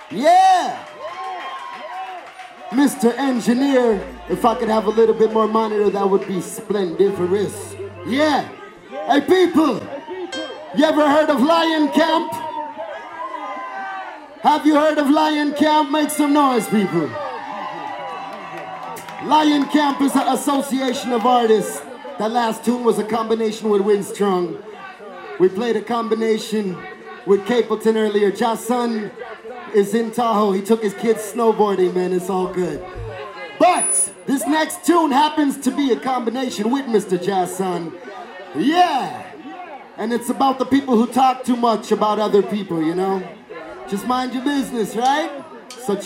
Yeah! Mr. Engineer, if I could have a little bit more monitor, that would be splendiferous. Yeah! Hey people, you ever heard of Lion Camp? Have you heard of Lion Camp? Make some noise, people. Lion Camp is an association of artists. That last tune was a combination with Windstrung. We played a combination with Capleton earlier. Jason is in Tahoe. He took his kids snowboarding, man. It's all good. But this next tune happens to be a combination with Mr. Jason. Yeah! And it's about the people who talk too much about other people, you know? Just mind your business, right?